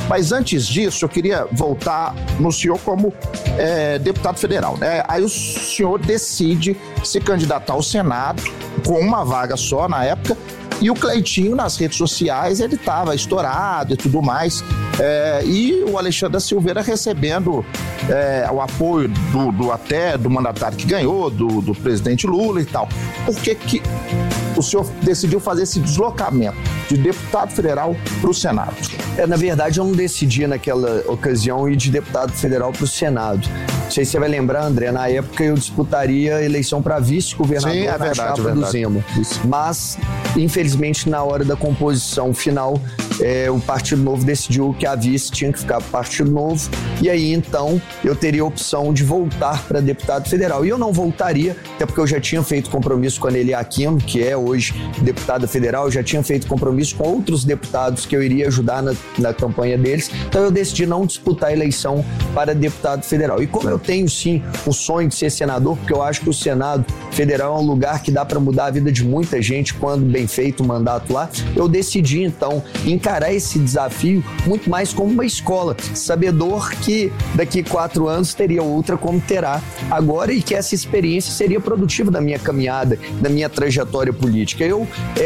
Mas antes disso, eu queria voltar no senhor como deputado federal, né? Aí o senhor decide se candidatar ao Senado com uma vaga só na época. E o Cleitinho, nas redes sociais, ele estava estourado e tudo mais. E o Alexandre Silveira recebendo o apoio do mandatário que ganhou, do presidente Lula e tal. Por que o senhor decidiu fazer esse deslocamento de deputado federal para o Senado? Na verdade, eu não decidi naquela ocasião ir de deputado federal para o Senado. Não sei se você vai lembrar, André, na época eu disputaria a eleição para vice-governador na chapa do Zema. Mas, infelizmente, na hora da composição final, o Partido Novo decidiu que a vice tinha que ficar para o Partido Novo. E aí, então, eu teria a opção de voltar para deputado federal. E eu não voltaria, até porque eu já tinha feito compromisso com a Nelly Aquino, que é hoje deputada federal. Eu já tinha feito compromisso com outros deputados que eu iria ajudar na campanha deles. Então, eu decidi não disputar a eleição para deputado federal. E como eu tenho, sim, o sonho de ser senador, porque eu acho que o Senado Federal é um lugar que dá para mudar a vida de muita gente quando bem feito o mandato lá, eu decidi, então, encarar esse desafio muito mais como uma escola, sabedor que daqui 4 anos teria outra como terá agora e que essa experiência seria produtiva da minha caminhada, da minha trajetória política. Eu,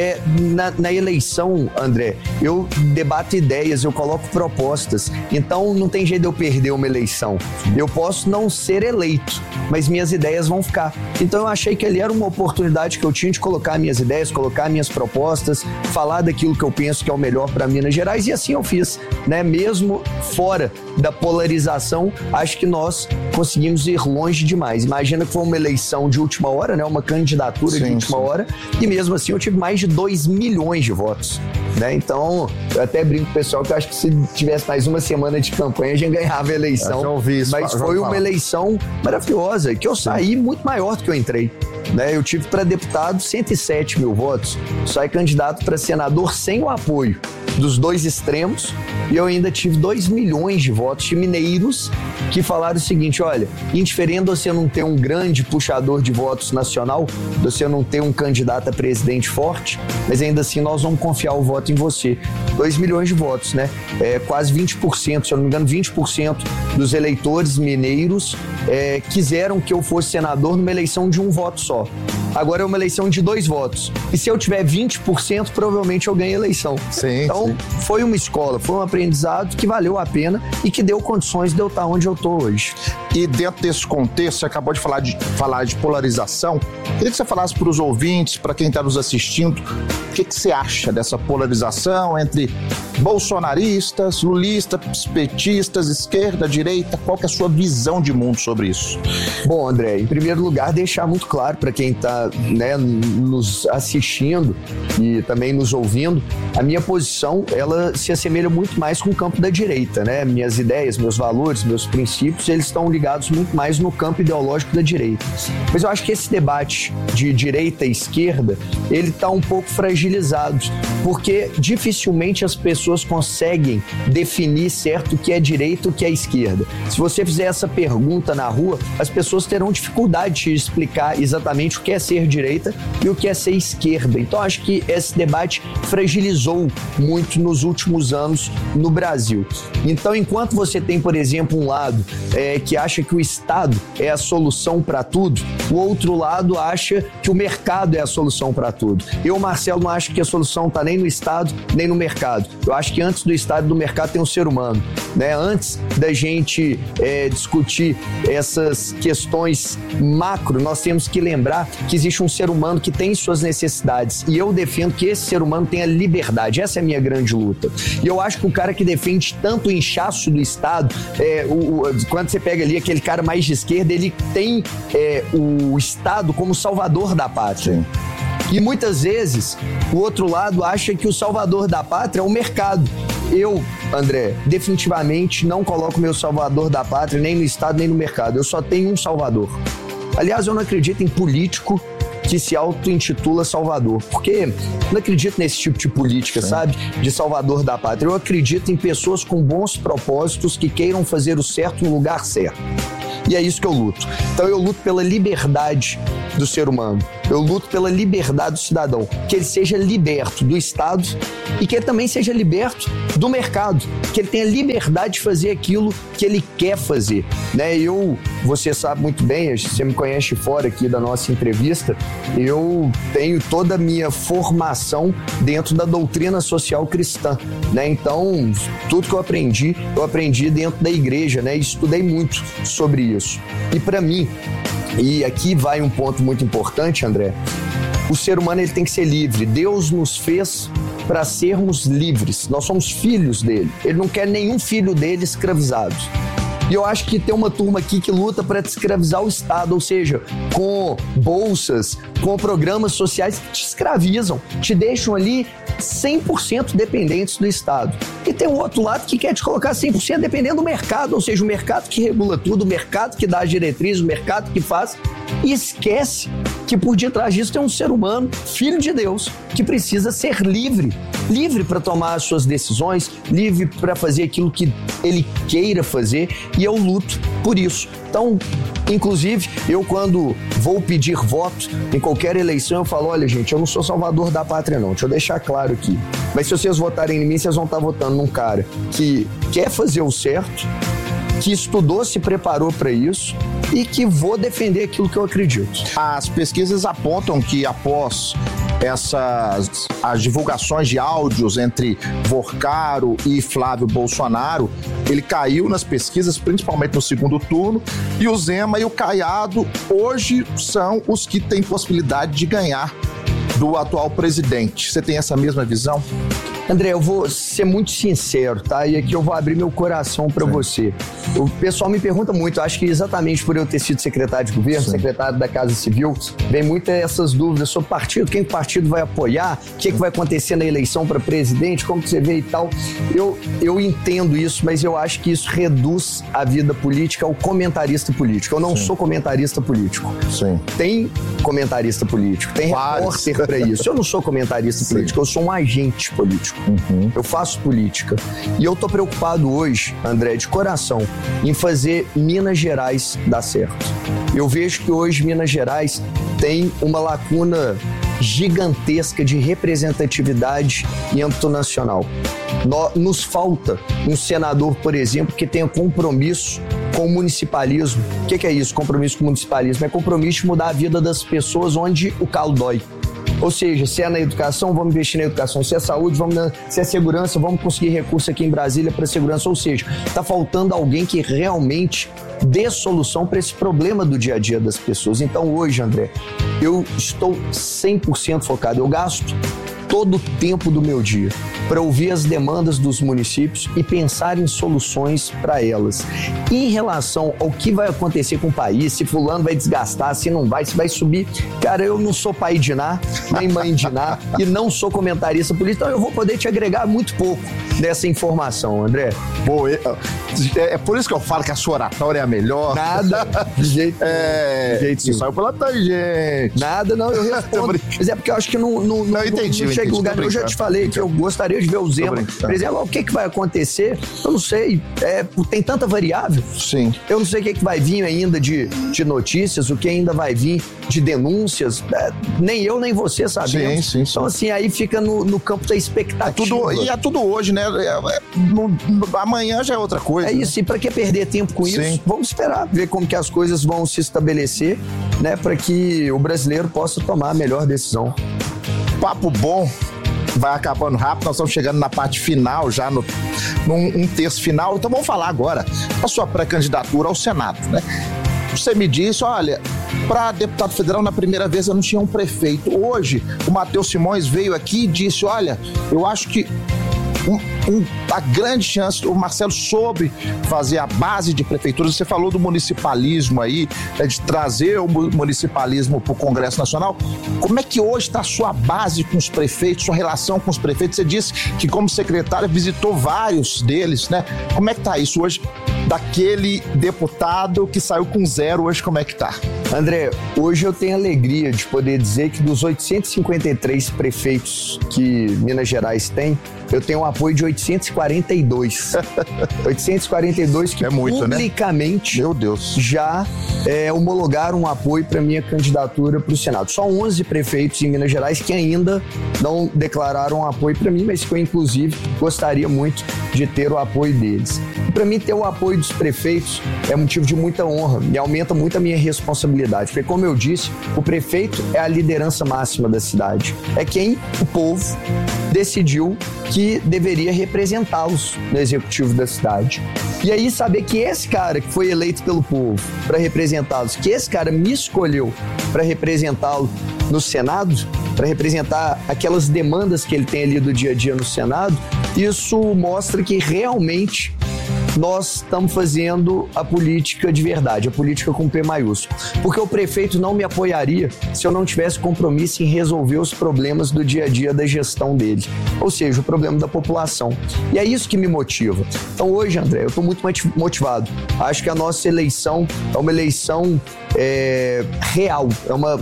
na eleição, André, eu debato ideias, eu coloco propostas, então não tem jeito de eu perder uma eleição. Eu posso não ser eleito, mas minhas ideias vão ficar. Então eu achei que ali era uma oportunidade que eu tinha de colocar minhas ideias, colocar minhas propostas, falar daquilo que eu penso que é o melhor para Minas Gerais, e assim eu fiz, né? Mesmo fora da polarização, acho que nós conseguimos ir longe demais. Imagina que foi uma eleição de última hora, né? Uma candidatura de última hora, e mesmo assim eu tive mais de 2 milhões de votos, né? Então, eu até brinco com o pessoal que eu acho que se tivesse mais uma semana de campanha, a gente ganhava a eleição. Eu ouvi isso, mas foi uma eleição maravilhosa, que eu saí muito maior do que eu entrei, né? Eu tive para deputado 107 mil votos, saí candidato para senador sem o apoio dos dois extremos, e eu ainda tive 2 milhões de votos de mineiros que falaram o seguinte: olha, indiferente de você não ter um grande puxador de votos nacional, de você não ter um candidato a presidente forte, mas ainda assim nós vamos confiar o voto em você. 2 milhões de votos, né? Quase 20%, se eu não me engano, 20% dos eleitores mineiros quiseram que eu fosse senador numa eleição de um voto só. Agora é uma eleição de 2 votos. E se eu tiver 20%, provavelmente eu ganho a eleição. Então, foi uma escola, foi um aprendizado que valeu a pena e que deu condições de eu estar onde eu estou hoje. E dentro desse contexto, você acabou de falar de polarização. Queria que você falasse para os ouvintes, para quem está nos assistindo, o que você acha dessa polarização entre bolsonaristas, lulistas, petistas, esquerda, direita? Qual que é a sua visão de mundo sobre isso? Bom, André, em primeiro lugar, deixar muito claro para quem está, né, nos assistindo e também nos ouvindo, a minha posição, ela se assemelha muito mais com o campo da direita, né? Minhas ideias, meus valores, meus princípios, eles estão ligados muito mais no campo ideológico da direita. Mas eu acho que esse debate de direita e esquerda, ele está um pouco fragilizado, porque dificilmente as pessoas conseguem definir certo o que é direita e o que é esquerda. Se você fizer essa pergunta na rua, as pessoas terão dificuldade de explicar exatamente o que é ser direita e o que é ser esquerda. Então acho que esse debate fragilizou muito nos últimos anos no Brasil. Então, enquanto você tem, por exemplo, um lado que acha que o Estado é a solução para tudo, o outro lado acha que o mercado é a solução para tudo. Eu, Marcelo, não acho que a solução está nem no Estado, nem no mercado. Eu acho que antes do Estado e do mercado tem um ser humano, né? Antes da gente discutir essas questões macro, nós temos que lembrar que existe um ser humano que tem suas necessidades, e eu defendo que esse ser humano tenha liberdade. Essa é a minha grande luta. E eu acho que o cara que defende tanto o inchaço do Estado, quando você pega ali aquele cara mais de esquerda, ele tem o Estado como salvador da pátria. Sim. E muitas vezes o outro lado acha que o salvador da pátria é o mercado. Eu, André, definitivamente não coloco meu salvador da pátria nem no Estado nem no mercado. Eu só tenho um salvador. Aliás, eu não acredito em político que se auto-intitula salvador, porque não acredito nesse tipo de política, sabe? De salvador da pátria. Eu acredito em pessoas com bons propósitos que queiram fazer o certo no lugar certo. E é isso que eu luto. Então eu luto pela liberdade do ser humano. Eu luto pela liberdade do cidadão, que ele seja liberto do Estado e que ele também seja liberto do mercado, que ele tenha liberdade de fazer aquilo que ele quer fazer, né? Você sabe muito bem, você me conhece fora aqui da nossa entrevista, eu tenho toda a minha formação dentro da doutrina social cristã, né? Então, tudo que eu aprendi dentro da igreja, né? E estudei muito sobre isso. E para mim, e aqui vai um ponto muito importante, André, o ser humano ele tem que ser livre. Deus nos fez para sermos livres. Nós somos filhos dele. Ele não quer nenhum filho dele escravizado. E eu acho que tem uma turma aqui que luta para escravizar o Estado, ou seja, com bolsas, com programas sociais que te escravizam, te deixam ali 100% dependentes do Estado. E tem um outro lado que quer te colocar 100% dependendo do mercado, ou seja, o mercado que regula tudo, o mercado que dá as diretrizes, o mercado que faz, e esquece que por detrás disso tem um ser humano, filho de Deus, que precisa ser livre para tomar as suas decisões, livre para fazer aquilo que ele queira fazer, e eu luto por isso. Então, inclusive, eu quando vou pedir voto em qualquer eleição, eu falo, olha gente, eu não sou salvador da pátria não, deixa eu deixar claro aqui. Mas se vocês votarem em mim, vocês vão estar votando num cara que quer fazer o certo, que estudou, se preparou para isso e que vou defender aquilo que eu acredito. As pesquisas apontam que após as divulgações de áudios entre Vorcaro e Flávio Bolsonaro, ele caiu nas pesquisas, principalmente no segundo turno, e o Zema e o Caiado hoje são os que têm possibilidade de ganhar do atual presidente. Você tem essa mesma visão? André, eu vou ser muito sincero, tá? E aqui eu vou abrir meu coração para você. O pessoal me pergunta muito, acho que exatamente por eu ter sido secretário de governo, secretário da Casa Civil, vem muitas essas dúvidas sobre partido, quem o partido vai apoiar, o que vai acontecer na eleição para presidente, como que você vê e tal. Eu entendo isso, mas eu acho que isso reduz a vida política ao comentarista político. Eu não sou comentarista político. Sim. Tem comentarista político, tem repórter para isso. Eu não sou comentarista político, eu sou um agente político. Eu faço política. E eu tô preocupado hoje, André, de coração, em fazer Minas Gerais dar certo. Eu vejo que hoje Minas Gerais tem uma lacuna gigantesca de representatividade em âmbito nacional. Nos falta um senador, por exemplo, que tenha compromisso com o municipalismo. O que é isso, compromisso com o municipalismo? É compromisso de mudar a vida das pessoas onde o calo dói. Ou seja, se é na educação, vamos investir na educação. Se é saúde, se é segurança, vamos conseguir recurso aqui em Brasília para segurança. Ou seja, está faltando alguém que realmente dê solução para esse problema do dia a dia das pessoas. Então hoje, André, eu estou 100% focado. Eu gasto todo o tempo do meu dia para ouvir as demandas dos municípios e pensar em soluções para elas. Em relação ao que vai acontecer com o país, se fulano vai desgastar, se não vai, se vai subir, cara, eu não sou pai de Ná, nem mãe de Ná e não sou comentarista político, então eu vou poder te agregar muito pouco dessa informação, André. Pô, é por isso que eu falo que a sua oratória é a melhor. Nada, de jeito nenhum. Saiu pela tangente. Nada, não, eu respondo. Mas é porque eu acho que não chega em lugar. Eu já te falei que eu gostaria de ver o Zema. Por exemplo, o que vai acontecer? Eu não sei. Tem tanta variável. Sim. Eu não sei o que vai vir ainda de notícias, o que ainda vai vir de denúncias. Nem eu, nem você sabemos. Sim. Então, assim, aí fica no campo da expectativa. É tudo hoje, né? Amanhã já é outra coisa. É isso. E para que perder tempo com isso? Vamos esperar, ver como que as coisas vão se estabelecer, né? Para que o brasileiro possa tomar a melhor decisão. Papo bom, vai acabando rápido, nós estamos chegando na parte final, já num terço final, então vamos falar agora da sua pré-candidatura ao Senado, né? Você me disse, olha, para deputado federal, na primeira vez eu não tinha um prefeito. Hoje, o Matheus Simões veio aqui e disse, olha, eu acho que a grande chance, o Marcelo soube fazer a base de prefeituras. Você falou do municipalismo aí, de trazer o municipalismo para o Congresso Nacional. Como é que hoje está a sua base com os prefeitos, sua relação com os prefeitos? Você disse que como secretário visitou vários deles, né? Como é que está isso hoje? Daquele deputado que saiu com 0, hoje como é que tá? André, hoje eu tenho a alegria de poder dizer que dos 853 prefeitos que Minas Gerais tem, eu tenho um apoio de 842. 842 que é muito, publicamente, né? Meu Deus, já homologaram um apoio para minha candidatura para o Senado. Só 11 prefeitos em Minas Gerais que ainda não declararam apoio para mim, mas que eu, inclusive, gostaria muito de ter o apoio deles. Para mim, ter o apoio dos prefeitos é motivo de muita honra e aumenta muito a minha responsabilidade, porque, como eu disse, o prefeito é a liderança máxima da cidade. É quem o povo decidiu que deveria representá-los no executivo da cidade. E aí, saber que esse cara que foi eleito pelo povo para representá-los, que esse cara me escolheu para representá-lo no Senado, para representar aquelas demandas que ele tem ali do dia a dia no Senado, isso mostra que realmente nós estamos fazendo a política de verdade, a política com P maiúsculo. Porque o prefeito não me apoiaria se eu não tivesse compromisso em resolver os problemas do dia a dia da gestão dele. Ou seja, o problema da população. E é isso que me motiva. Então hoje, André, eu estou muito motivado. Acho que a nossa eleição é uma eleição real. É uma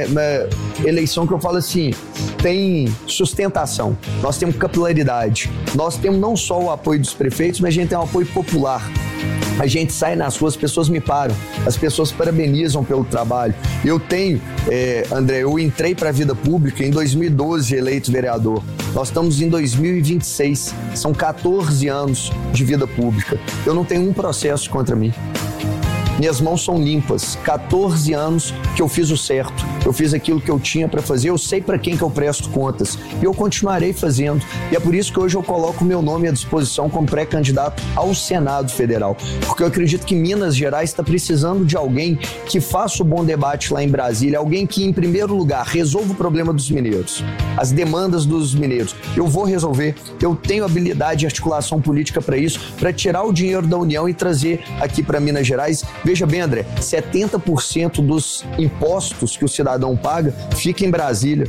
eleição que eu falo assim, tem sustentação. Nós temos capilaridade. Nós temos não só o apoio dos prefeitos, mas a gente tem um apoio popular. A gente sai nas ruas, as pessoas me param, as pessoas parabenizam pelo trabalho. Eu tenho, André, eu entrei para a vida pública em 2012, eleito vereador. Nós estamos em 2026, são 14 anos de vida pública. Eu não tenho um processo contra mim. Minhas mãos são limpas, 14 anos que eu fiz o certo, eu fiz aquilo que eu tinha para fazer, eu sei para quem que eu presto contas e eu continuarei fazendo. E é por isso que hoje eu coloco meu nome à disposição como pré-candidato ao Senado Federal, porque eu acredito que Minas Gerais está precisando de alguém que faça o bom debate lá em Brasília, alguém que, em primeiro lugar, resolva o problema dos mineiros, as demandas dos mineiros. Eu vou resolver, eu tenho habilidade e articulação política para isso, para tirar o dinheiro da União e trazer aqui para Minas Gerais. Veja bem, André, 70% dos impostos que o cidadão paga fica em Brasília,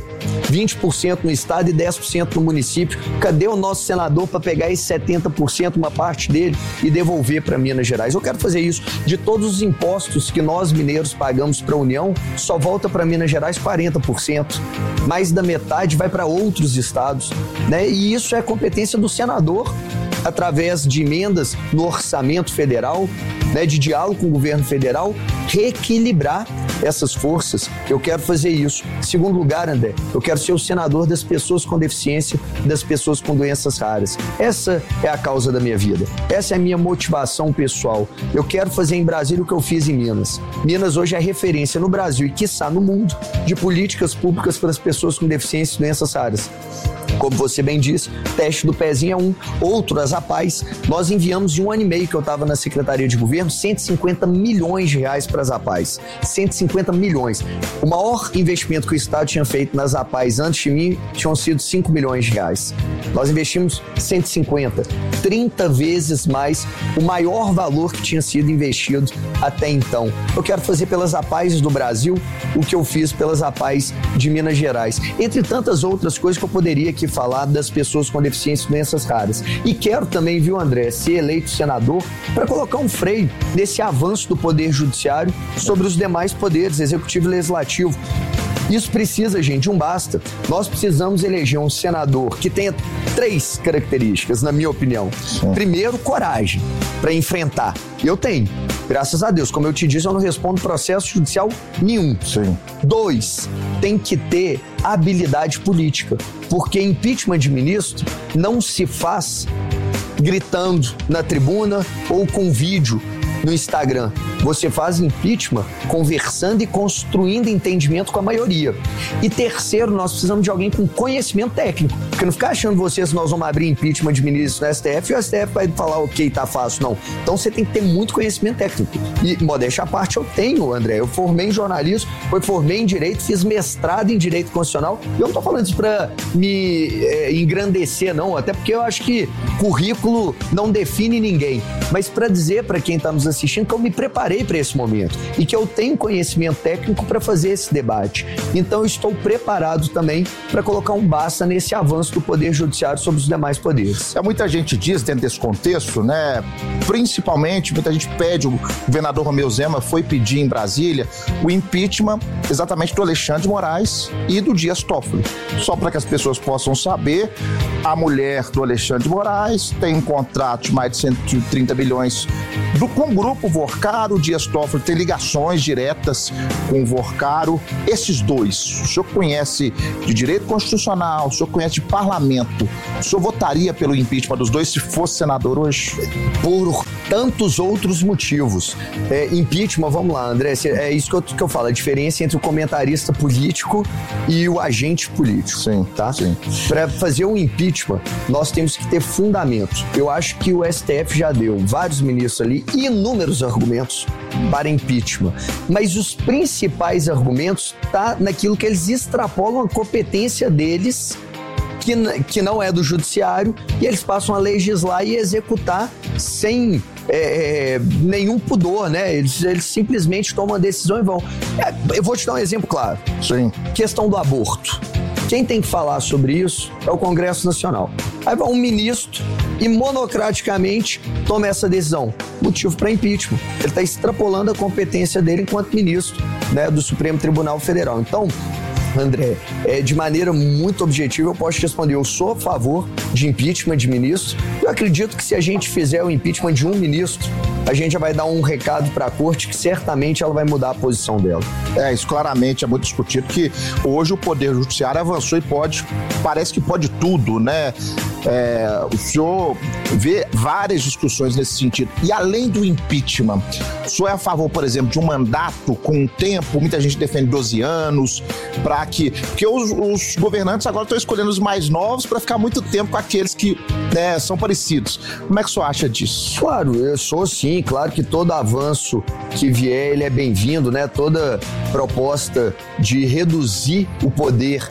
20% no estado e 10% no município. Cadê o nosso senador para pegar esse 70%, uma parte dele, e devolver para Minas Gerais? Eu quero fazer isso. De todos os impostos que nós mineiros pagamos para a União, só volta para Minas Gerais 40%. Mais da metade vai para outros estados, né? E isso é competência do senador, através de emendas no orçamento federal, né, de diálogo com o governo federal, reequilibrar essas forças. Eu quero fazer isso. Segundo lugar, André, eu quero ser o senador das pessoas com deficiência, das pessoas com doenças raras. Essa é a causa da minha vida. Essa é a minha motivação pessoal. Eu quero fazer em Brasília o que eu fiz em Minas. Minas hoje é referência no Brasil e, quiçá, no mundo, de políticas públicas para as pessoas com deficiência e doenças raras. Como você bem disse, teste do pezinho é um. Outro, as APAES. Nós enviamos de 1 ano e meio que eu estava na Secretaria de Governo, 150 milhões de reais para as APAES. 150 milhões. O maior investimento que o Estado tinha feito nas APAES antes de mim tinham sido 5 milhões de reais. Nós investimos 150, 30 vezes mais o maior valor que tinha sido investido até então. Eu quero fazer pelas APAES do Brasil o que eu fiz pelas APAES de Minas Gerais. Entre tantas outras coisas que eu poderia aqui falar das pessoas com deficiência e doenças raras. E quero também, viu, André, ser eleito senador para colocar um freio nesse avanço do Poder Judiciário sobre os demais poderes, executivo e legislativo. Isso precisa, gente, um basta. Nós precisamos eleger um senador que tenha 3 características, na minha opinião. Sim. Primeiro, coragem para enfrentar. Eu tenho. Graças a Deus. Como eu te disse, eu não respondo processo judicial nenhum. Sim. 2, tem que ter habilidade política. Porque impeachment de ministro não se faz gritando na tribuna ou com vídeo no Instagram. Você faz impeachment conversando e construindo entendimento com a maioria. E terceiro, nós precisamos de alguém com conhecimento técnico. Porque não ficar achando vocês que nós vamos abrir impeachment de ministro no STF e o STF vai falar, ok, tá fácil. Não. Então você tem que ter muito conhecimento técnico. E, modéstia à parte, eu tenho, André. Eu formei em jornalismo, formei em direito, fiz mestrado em direito constitucional. E eu não tô falando isso pra me engrandecer, não. Até porque eu acho que currículo não define ninguém. Mas para dizer para quem tá nos nos assistindo que eu me preparei para esse momento e que eu tenho conhecimento técnico para fazer esse debate. Então eu estou preparado também para colocar um basta nesse avanço do Poder Judiciário sobre os demais poderes. Muita gente diz, dentro desse contexto, né, principalmente, muita gente pede, o governador Romeu Zema foi pedir em Brasília o impeachment exatamente do Alexandre de Moraes e do Dias Toffoli. Só para que as pessoas possam saber, a mulher do Alexandre de Moraes tem um contrato de mais de 130 bilhões com o grupo Vorcaro. O Dias Toffoli tem ligações diretas com o Vorcaro. Esses dois, o senhor conhece de direito constitucional, o senhor conhece de parlamento, o senhor votaria pelo impeachment dos dois se fosse senador hoje? Por tantos outros motivos. Impeachment, vamos lá, André, é isso que eu falo, a diferença entre o comentarista político e o agente político. Sim, tá? Sim. Para fazer um impeachment, nós temos que ter fundamentos. Eu acho que o STF já deu, vários ministros ali, inúmeros argumentos para impeachment. Mas os principais argumentos tá naquilo que eles extrapolam a competência deles, que não é do judiciário, e eles passam a legislar e executar sem nenhum pudor, né? Eles simplesmente tomam a decisão e vão. Eu vou te dar um exemplo claro. Sim. Questão do aborto. Quem tem que falar sobre isso é o Congresso Nacional. Aí vai um ministro e monocraticamente toma essa decisão. Motivo para impeachment. Ele está extrapolando a competência dele enquanto ministro, né, do Supremo Tribunal Federal. Então, André, de maneira muito objetiva, eu posso te responder, eu sou a favor de impeachment de ministro. Eu acredito que se a gente fizer o impeachment de um ministro, a gente já vai dar um recado para a corte que certamente ela vai mudar a posição dela. Isso claramente é muito discutido, que hoje o Poder Judiciário avançou e parece que pode tudo, né? O senhor vê várias discussões nesse sentido. E além do impeachment, o senhor é a favor, por exemplo, de um mandato com um tempo? Muita gente defende 12 anos, porque os governantes agora estão escolhendo os mais novos para ficar muito tempo com aqueles que, né, são parecidos. Como é que o senhor acha disso? Claro, eu sou sim, claro que todo avanço que vier, ele é bem-vindo, né? Toda proposta de reduzir o poder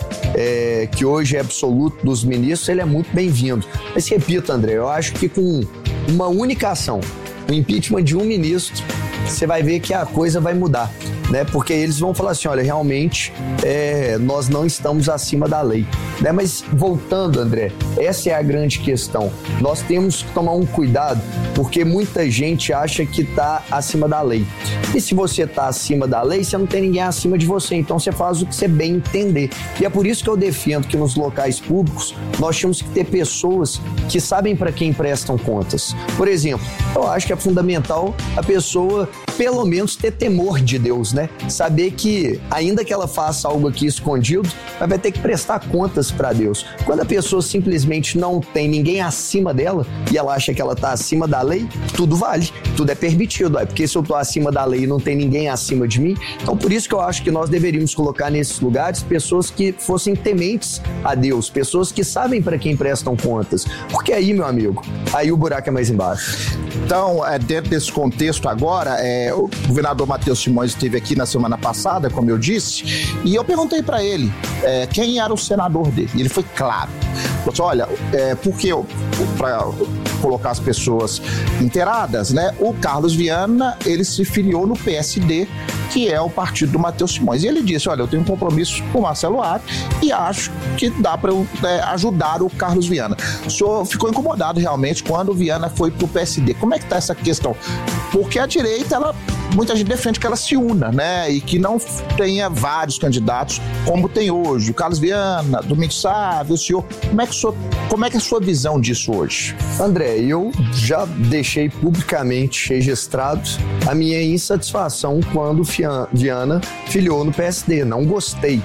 que hoje é absoluto dos ministros, ele é muito bem-vindo. Mas repito, André, eu acho que com uma única ação, o impeachment de um ministro, você vai ver que a coisa vai mudar, né? Porque eles vão falar assim, olha, realmente nós não estamos acima da lei, né? Mas voltando, André, essa é a grande questão. Nós temos que tomar um cuidado, porque muita gente acha que está acima da lei. E se você está acima da lei, você não tem ninguém acima de você, então você faz o que você bem entender. E é por isso que eu defendo que nos locais públicos nós temos que ter pessoas que sabem para quem prestam contas. Por exemplo, eu acho que é fundamental a pessoa pelo menos ter temor de Deus, né? Saber que, ainda que ela faça algo aqui escondido, ela vai ter que prestar contas para Deus. Quando a pessoa simplesmente não tem ninguém acima dela e ela acha que ela está acima da lei, tudo vale, tudo é permitido. Porque se eu estou acima da lei e não tem ninguém acima de mim, então por isso que eu acho que nós deveríamos colocar nesses lugares pessoas que fossem tementes a Deus, pessoas que sabem para quem prestam contas. Porque aí, meu amigo, aí o buraco é mais embaixo. Então, dentro desse contexto agora, o governador Matheus Simões esteve aqui na semana passada, como eu disse, e eu perguntei para ele quem era o senador dele. E ele foi claro. Falou assim, olha, porque para colocar as pessoas inteiradas, né? O Carlos Viana, ele se filiou no PSD, que é o partido do Matheus Simões. E ele disse, olha, eu tenho um compromisso com o Marcelo Ares e acho que dá para eu ajudar o Carlos Viana. O senhor ficou incomodado realmente quando o Viana foi pro PSD. Como é que tá essa questão? Porque a direita, muita gente defende que ela se una, né? E que não tenha vários candidatos como tem hoje. O Carlos Viana, Domingos Sávio, o senhor. Como é que é a sua visão disso hoje? André, eu já deixei publicamente registrado a minha insatisfação quando o Viana filiou no PSD. Não gostei.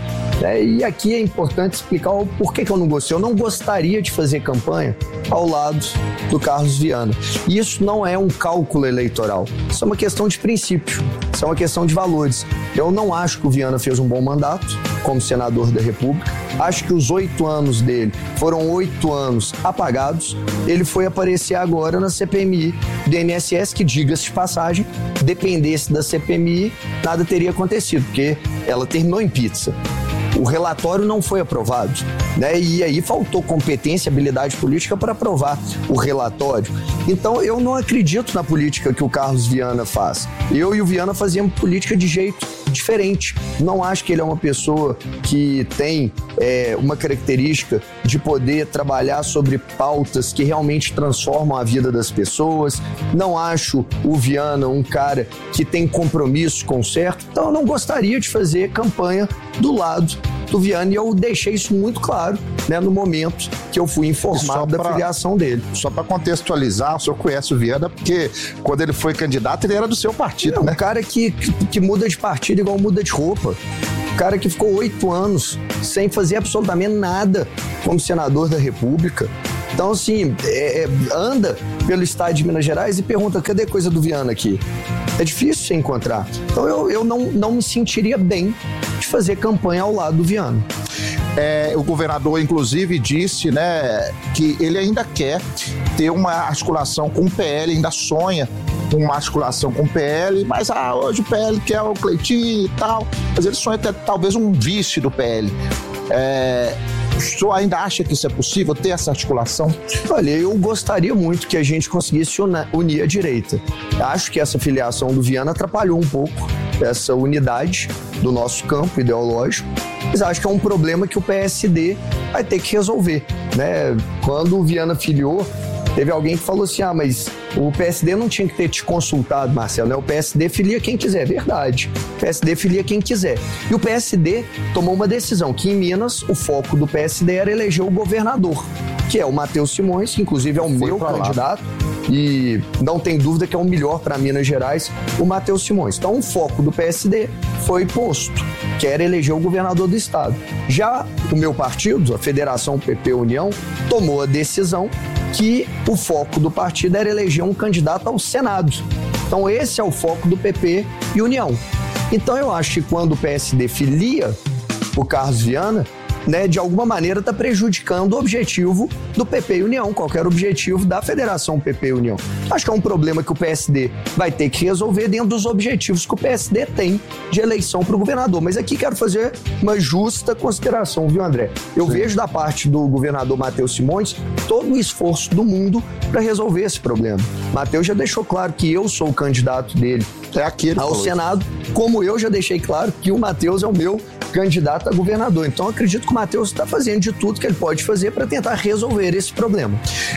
E aqui é importante explicar o porquê que eu não gostei. Eu não gostaria de fazer campanha ao lado do Carlos Viana. E isso não é um cálculo eleitoral. Isso é uma questão de princípio. Isso é uma questão de valores. Eu não acho que o Viana fez um bom mandato como senador da República. Acho que os 8 anos dele foram 8 anos apagados. Ele foi aparecer agora na CPMI do INSS, que, diga-se de passagem, dependesse da CPMI, nada teria acontecido, porque ela terminou em pizza. O relatório não foi aprovado, né? E aí faltou competência, habilidade política para aprovar o relatório. Então, eu não acredito na política que o Carlos Viana faz. Eu e o Viana fazíamos política de jeito diferente. Não acho que ele é uma pessoa que tem uma característica de poder trabalhar sobre pautas que realmente transformam a vida das pessoas. Não acho o Viana um cara que tem compromisso com o certo. Então, eu não gostaria de fazer campanha do lado do Viana, e eu deixei isso muito claro, né, no momento que eu fui informado da filiação dele. Só para contextualizar, o senhor conhece o Viana porque quando ele foi candidato ele era do seu partido, né? Um cara que muda de partido igual muda de roupa. Um cara que ficou 8 anos sem fazer absolutamente nada como senador da República. Então, assim, anda pelo estado de Minas Gerais e pergunta, cadê coisa do Viana aqui? É difícil você encontrar. Então, eu não me sentiria bem de fazer campanha ao lado do Viana. O governador, inclusive, disse, né, que ele ainda quer ter uma articulação com o PL, ainda sonha com uma articulação com o PL, mas hoje o PL quer o Cleitinho e tal, mas ele sonha ter talvez um vice do PL. O senhor ainda acha que isso é possível, ter essa articulação? Olha, eu gostaria muito que a gente conseguisse unir a direita. Acho que essa filiação do Viana atrapalhou um pouco essa unidade do nosso campo ideológico, mas acho que é um problema que o PSD vai ter que resolver, né? Quando o Viana filiou, teve alguém que falou assim, mas o PSD não tinha que ter te consultado, Marcelo, né? O PSD filia quem quiser, verdade. O PSD filia quem quiser. E o PSD tomou uma decisão, que em Minas o foco do PSD era eleger o governador, que é o Matheus Simões, que inclusive é o meu candidato, e não tem dúvida que é o melhor para Minas Gerais, o Matheus Simões. Então o foco do PSD foi posto, que era eleger o governador do estado. Já o meu partido, a Federação PP União, tomou a decisão que o foco do partido era eleger um candidato ao Senado. Então esse é o foco do PP e União. Então eu acho que quando o PSD filia o Carlos Viana, né, de alguma maneira está prejudicando o objetivo do PP e União, qualquer objetivo da Federação PP e União. Acho que é um problema que o PSD vai ter que resolver dentro dos objetivos que o PSD tem de eleição para o governador. Mas aqui quero fazer uma justa consideração, viu, André? Eu vejo da parte do governador Matheus Simões todo o esforço do mundo para resolver esse problema. Matheus já deixou claro que eu sou o candidato dele ao Senado, como eu já deixei claro que o Matheus é o meu candidato a governador. Então, eu acredito que o Matheus está fazendo de tudo que ele pode fazer para tentar resolver esse problema.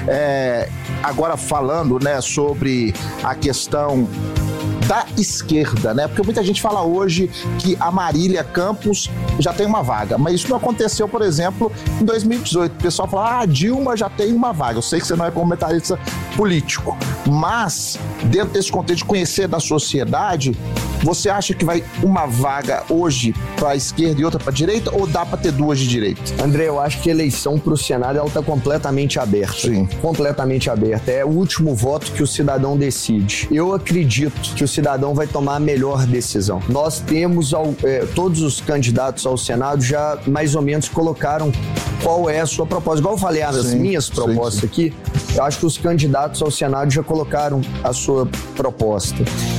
Agora, falando, né, sobre a questão da esquerda, né? Porque muita gente fala hoje que a Marília Campos já tem uma vaga, mas isso não aconteceu, por exemplo, em 2018. O pessoal fala, a Dilma já tem uma vaga. Eu sei que você não é comentarista político, mas dentro desse contexto de conhecer da sociedade, você acha que vai uma vaga hoje para a esquerda e outra para a direita, ou dá para ter duas de direita? André, eu acho que a eleição para o Senado ela está completamente aberta. Sim. Completamente aberta. É o último voto que o cidadão decide. Eu acredito que o cidadão vai tomar a melhor decisão. Nós temos, todos os candidatos ao Senado já mais ou menos colocaram qual é a sua proposta. Igual eu falei, as minhas propostas aqui, eu acho que os candidatos ao Senado já colocaram a sua proposta.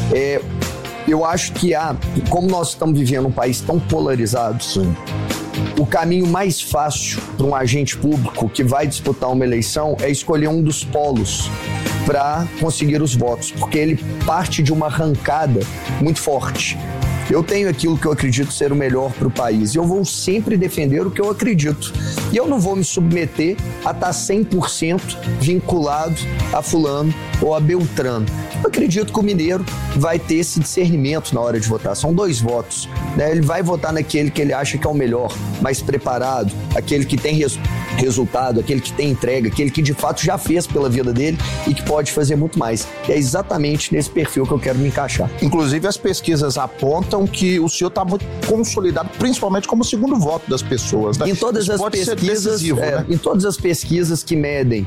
Eu acho que como nós estamos vivendo um país tão polarizado, o caminho mais fácil para um agente público que vai disputar uma eleição é escolher um dos polos para conseguir os votos, porque ele parte de uma arrancada muito forte. Eu tenho aquilo que eu acredito ser o melhor para o país e eu vou sempre defender o que eu acredito. E eu não vou me submeter a estar 100% vinculado a fulano ou a Beltrano. Eu acredito que o mineiro vai ter esse discernimento na hora de votar. São 2 votos, né? Ele vai votar naquele que ele acha que é o melhor, mais preparado, aquele que tem resultado, aquele que tem entrega, aquele que de fato já fez pela vida dele e que pode fazer muito mais. E é exatamente nesse perfil que eu quero me encaixar. Inclusive, as pesquisas apontam que o senhor está muito consolidado, principalmente como segundo voto das pessoas, né? Em todas as pesquisas, né? Em todas as pesquisas que medem,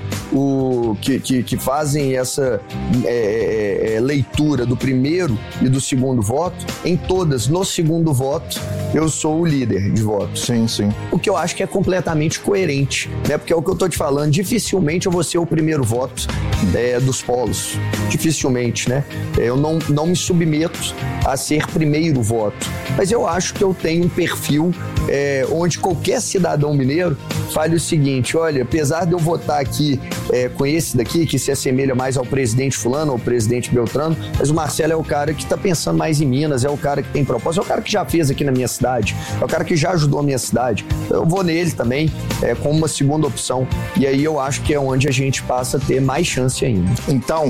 que fazem essa leitura do primeiro e do segundo voto, em todas, no segundo voto, eu sou o líder de voto. Sim, sim. O que eu acho que é completamente coerente dificilmente, né? Porque é o que eu tô te falando, dificilmente eu vou ser o primeiro voto dos polos. Dificilmente, né? Eu não me submeto a ser primeiro voto. Mas eu acho que eu tenho um perfil onde qualquer cidadão mineiro fale o seguinte: olha, apesar de eu votar aqui com esse daqui, que se assemelha mais ao presidente fulano, ao presidente Beltrano, mas o Marcelo é o cara que está pensando mais em Minas, é o cara que tem propósito, é o cara que já fez aqui na minha cidade, é o cara que já ajudou a minha cidade. Eu vou nele também, como uma segunda opção. E aí eu acho que é onde a gente passa a ter mais chance ainda. Então,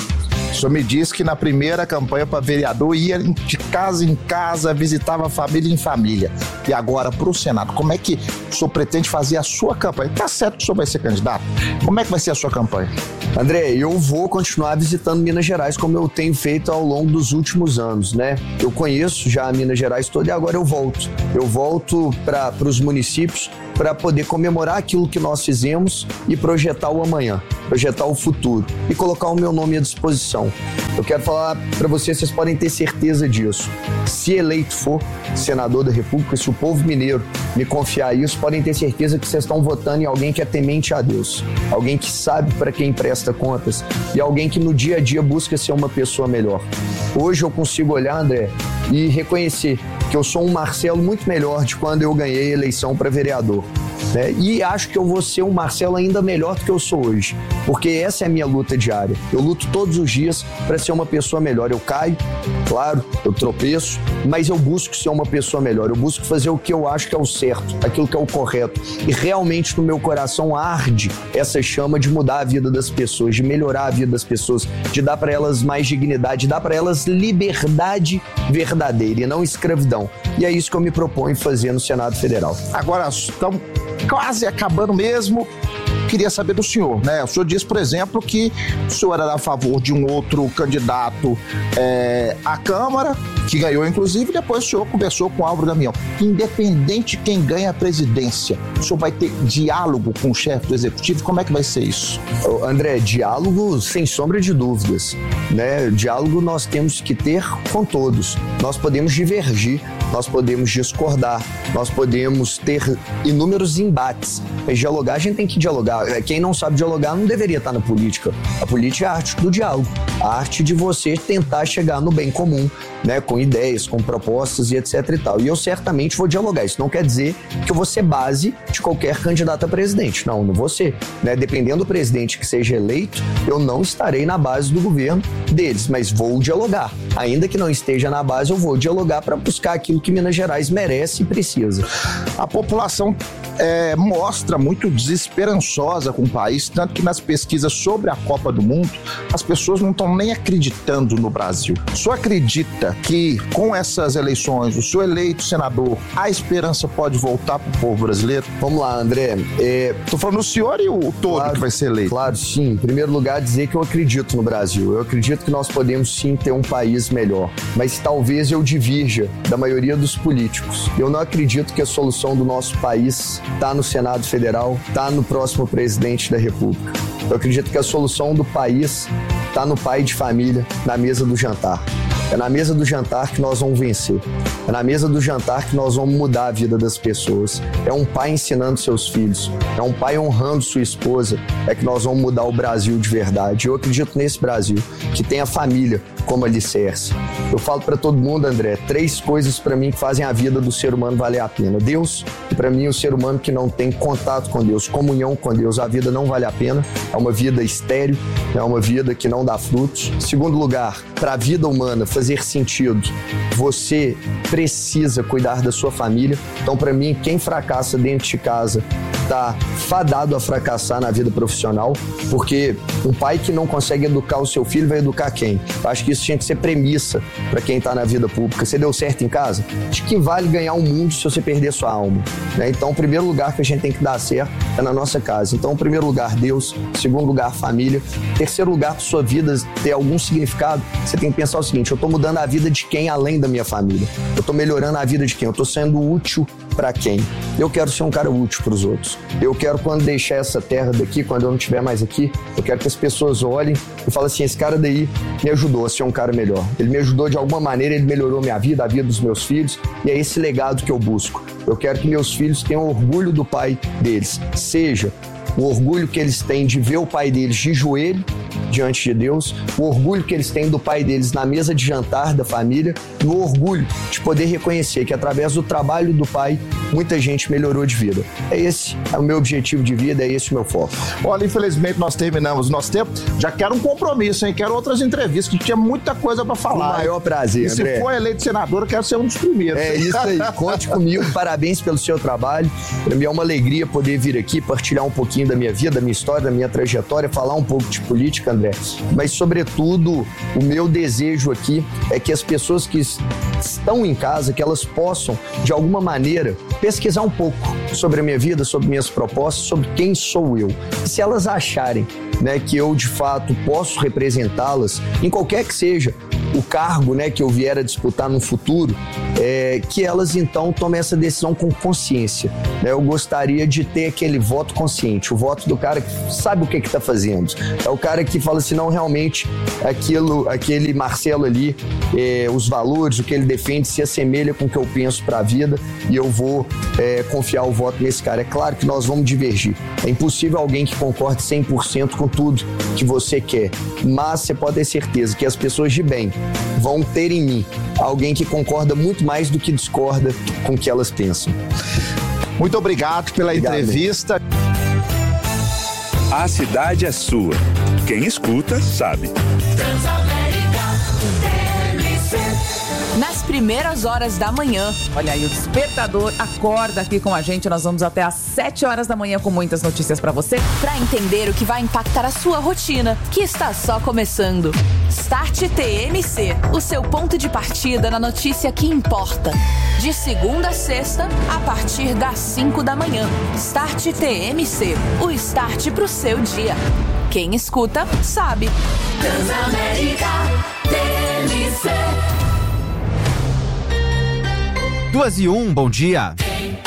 o senhor me disse que na primeira campanha para vereador ia de casa em casa, visitava família em família. E agora para o Senado, como é que o senhor pretende fazer a sua campanha? Tá certo que o senhor vai ser candidato? Como é que vai ser a sua campanha? André, eu vou continuar visitando Minas Gerais como eu tenho feito ao longo dos últimos anos, né? Eu conheço já Minas Gerais toda e agora eu volto. Eu volto para os municípios para poder comemorar aquilo que nós fizemos e projetar o amanhã, projetar o futuro e colocar o meu nome à disposição. Eu quero falar para vocês podem ter certeza disso. Se eleito for senador da República, se o povo mineiro me confiar isso, podem ter certeza que vocês estão votando em alguém que é temente a Deus, alguém que sabe para quem presta contas e alguém que no dia a dia busca ser uma pessoa melhor. Hoje eu consigo olhar, André, e reconhecer que eu sou um Marcelo muito melhor de quando eu ganhei a eleição para vereador. E acho que eu vou ser um Marcelo ainda melhor do que eu sou hoje, porque essa é a minha luta diária. Eu luto todos os dias para ser uma pessoa melhor. Eu caio, claro, eu tropeço, mas eu busco ser uma pessoa melhor. Eu busco fazer o que eu acho que é o certo, aquilo que é o correto. E realmente no meu coração arde essa chama de mudar a vida das pessoas, de melhorar a vida das pessoas, de dar para elas mais dignidade, de dar para elas liberdade verdadeira e não escravidão. E é isso que eu me proponho fazer no Senado Federal. Agora, estamos quase acabando mesmo. Queria saber do senhor, né? O senhor disse, por exemplo, que o senhor era a favor de um outro candidato à Câmara, que ganhou, inclusive, e depois o senhor conversou com o Álvaro Damião. Independente de quem ganha a presidência, o senhor vai ter diálogo com o chefe do Executivo? Como é que vai ser isso? André, diálogo sem sombra de dúvidas, né? Diálogo nós temos que ter com todos. Nós podemos divergir, nós podemos discordar, nós podemos ter inúmeros embates, mas dialogar, a gente tem que dialogar. Quem não sabe dialogar não deveria estar na política. A política é a arte do diálogo, a arte de você tentar chegar no bem comum, né, com ideias, com propostas e etc e tal. E eu certamente vou dialogar. Isso não quer dizer que eu vou ser base de qualquer candidato a presidente. Não vou ser. Né? Dependendo do presidente que seja eleito, eu não estarei na base do governo deles, mas vou dialogar. Ainda que não esteja na base, eu vou dialogar para buscar aquilo que Minas Gerais merece e precisa. A população mostra muito desesperançosa com o país, tanto que nas pesquisas sobre a Copa do Mundo, as pessoas não estão nem acreditando no Brasil. O senhor acredita que com essas eleições, o senhor eleito senador, a esperança pode voltar para o povo brasileiro? Vamos lá, André. Estou falando o senhor e o todo, claro, que vai ser eleito. Claro, sim. Em primeiro lugar, dizer que eu acredito no Brasil. Eu acredito que nós podemos sim ter um país melhor. Mas talvez eu divirja da maioria dos políticos. Eu não acredito que a solução do nosso país está no Senado Federal, está no próximo presidente da República. Eu acredito que a solução do país está no pai de família, na mesa do jantar. É na mesa do jantar que nós vamos vencer. É na mesa do jantar que nós vamos mudar a vida das pessoas. É um pai ensinando seus filhos. É um pai honrando sua esposa. É que nós vamos mudar o Brasil de verdade. Eu acredito nesse Brasil, que tem a família como alicerce. Eu falo para todo mundo, André, 3 coisas para mim que fazem a vida do ser humano valer a pena. Deus, e para mim o ser humano que não tem contato com Deus, comunhão com Deus, a vida não vale a pena. É uma vida estéril, é uma vida que não dá frutos. Segundo lugar, para a vida humana fazer sentido, você precisa cuidar da sua família. Então, para mim, quem fracassa dentro de casa está fadado a fracassar na vida profissional, porque um pai que não consegue educar o seu filho vai educar quem? Eu acho que isso tinha que ser premissa para quem está na vida pública. Você deu certo em casa? De que vale ganhar um mundo se você perder sua alma? Né? Então, o primeiro lugar que a gente tem que dar certo é na nossa casa. Então, em primeiro lugar, Deus. Segundo lugar, família. Terceiro lugar, para sua vida ter algum significado, você tem que pensar o seguinte: eu estou mudando a vida de quem além da minha família? Eu estou melhorando a vida de quem? Eu estou sendo útil para quem? Eu quero ser um cara útil para os outros. Eu quero, quando deixar essa terra daqui, quando eu não estiver mais aqui, eu quero que as pessoas olhem e falem assim, esse cara daí me ajudou a ser um cara melhor. Ele me ajudou de alguma maneira, ele melhorou minha vida, a vida dos meus filhos, e é esse legado que eu busco. Eu quero que meus filhos tenham orgulho do pai deles, seja o orgulho que eles têm de ver o pai deles de joelho diante de Deus, o orgulho que eles têm do pai deles na mesa de jantar da família e o orgulho de poder reconhecer que através do trabalho do pai, muita gente melhorou de vida. Esse é o meu objetivo de vida, é esse o meu foco. Olha, infelizmente nós terminamos o nosso tempo. Já quero um compromisso, hein? Quero outras entrevistas, que tinha muita coisa para falar. Com o maior prazer, e André. Se for eleito senador, eu quero ser um dos primeiros. É isso aí, conte comigo, parabéns pelo seu trabalho. Para mim é uma alegria poder vir aqui, partilhar um pouquinho da minha vida, da minha história, da minha trajetória, falar um pouco de política, André. Mas, sobretudo, o meu desejo aqui é que as pessoas que estão em casa, que elas possam, de alguma maneira, pesquisar um pouco sobre a minha vida, sobre minhas propostas, sobre quem sou eu. E se elas acharem, né, que eu, de fato, posso representá-las, em qualquer que seja o cargo, né, que eu vier a disputar no futuro, que elas, então, tomem essa decisão com consciência. Né? Eu gostaria de ter aquele voto consciente, o voto do cara que sabe o que está fazendo. É o cara que fala assim, não, realmente, aquele Marcelo ali, os valores, o que ele defende se assemelha com o que eu penso para a vida e eu vou confiar o voto nesse cara. É claro que nós vamos divergir. É impossível alguém que concorde 100% com tudo que você quer, mas você pode ter certeza que as pessoas de bem vão ter em mim alguém que concorda muito mais do que discorda com o que elas pensam. Muito obrigado pela entrevista. A cidade é sua. Quem escuta, sabe. Nas primeiras horas da manhã. Olha aí, o Despertador acorda aqui com a gente. Nós vamos até às 7 horas da manhã com muitas notícias pra você. Pra entender o que vai impactar a sua rotina, que está só começando. Start TMC, o seu ponto de partida na notícia que importa. De segunda a sexta, a partir das 5 da manhã. Start TMC, o start pro seu dia. Quem escuta, sabe. Transamérica TMC. 2:01, bom dia.